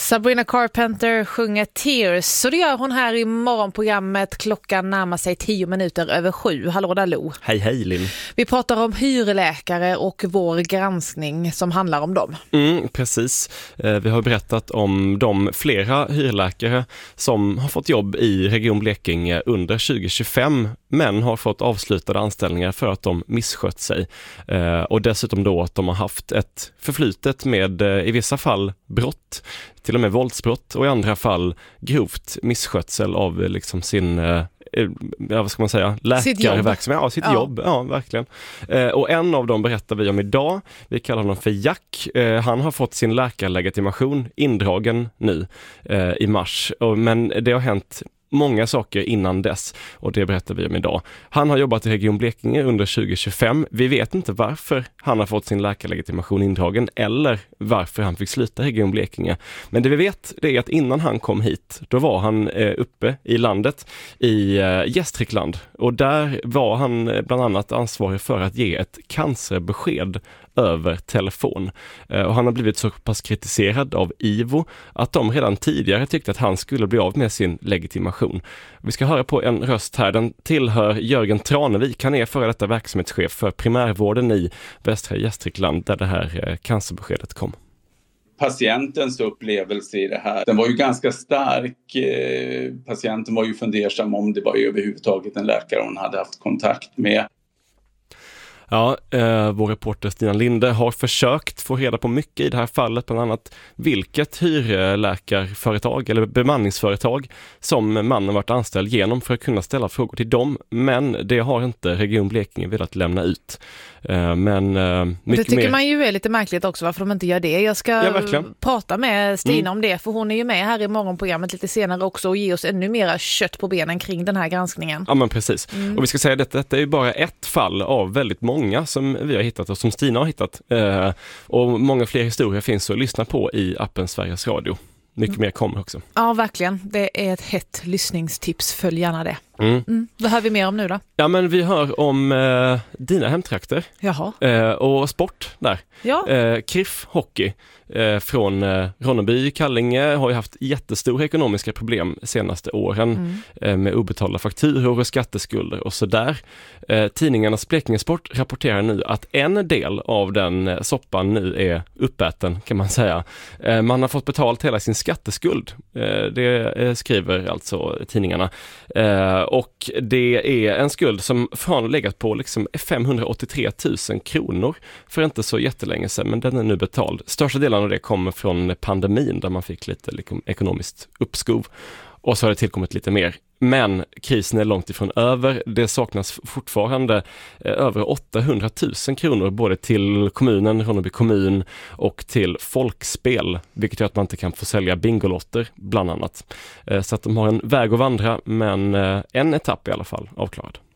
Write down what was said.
Sabrina Carpenter sjunger Tears, så det gör hon här i morgonprogrammet. Klockan närmar sig 7:10. Hallå där, Lo. Hej Linn. Vi pratar om hyrläkare och vår granskning som handlar om dem. Precis. Vi har berättat om de flera hyrläkare som har fått jobb i Region Blekinge under 2025 men har fått avslutade anställningar för att de misskött sig. Och dessutom då att de har haft ett förflutet med i vissa fall brott, till och med våldsbrott, och i andra fall grovt misskötsel av liksom sin vad ska man säga, läkarverksamhet, sitt jobb, verkligen. Och en av dem berättar vi om idag. Vi kallar honom för Jack. Han har fått sin läkarlegitimation indragen nu i mars, men det har hänt många saker innan dess och det berättar vi om idag. Han har jobbat i Region Blekinge under 2025. Vi vet inte varför han har fått sin läkarlegitimation indragen eller varför han fick sluta i Region Blekinge. Men det vi vet det är att innan han kom hit, då var han uppe i landet i Gästrikland och där var han bland annat ansvarig för att ge ett cancerbesked över telefon. Och han har blivit så pass kritiserad av IVO att de redan tidigare tyckte att han skulle bli av med sin legitimation. Vi ska höra på en röst här. Den tillhör Jörgen Tranevik. Han är före detta verksamhetschef för primärvården i Västra Gästrikland där det här cancerbeskedet kom. Patientens upplevelse i det här, den var ju ganska stark. Patienten var ju fundersam om det var överhuvudtaget en läkare hon hade haft kontakt med. Ja, vår reporter Stina Linde har försökt få reda på mycket i det här fallet, bland annat vilket hyrläkarföretag eller bemanningsföretag som mannen varit anställd genom för att kunna ställa frågor till dem, men det har inte Region Blekinge velat lämna ut. Men det tycker man ju är lite märkligt också varför de inte gör det. Jag ska prata med Stina om det, för hon är ju med här i morgonprogrammet lite senare också och ge oss ännu mera kött på benen kring den här granskningen. Ja, men precis. Och vi ska säga att detta är ju bara ett fall av väldigt många som vi har hittat och som Stina har hittat. Och många fler historier finns att lyssna på i appen Sveriges Radio. Mycket mer kommer också. Ja, verkligen. Det är ett hett lyssningstips. Följ gärna det. Vad hör vi mer om nu då? Ja, men vi hör om dina hemtrakter. Jaha. Och sport där. Ja. KRIF Hockey från Ronneby, Kallinge har ju haft jättestora ekonomiska problem senaste åren med obetalda fakturor och skatteskulder och sådär. Tidningarnas Blekinge Sport rapporterar nu att en del av den soppan nu är uppäten, kan man säga. Man har fått betalt hela sin skatteskuld. Det skriver alltså tidningarna. Och det är en skuld som har legat på liksom 583 000 kronor för inte så jättelänge sedan, men den är nu betald. Största delen av det kommer från pandemin där man fick lite liksom ekonomiskt uppskov. Och så har det tillkommit lite mer. Men krisen är långt ifrån över. Det saknas fortfarande över 800 000 kronor både till kommunen, Ronneby kommun, och till Folkspel. Vilket gör att man inte kan få sälja bingolotter bland annat. Så att de har en väg att vandra, men en etapp i alla fall avklarad.